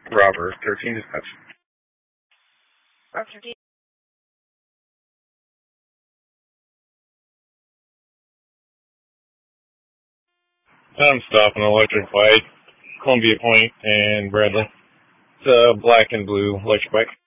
Robert, 13 dispatch. Robert 13. I'm stopping electric bike, Columbia Point and Bradley. It's a black and blue electric bike.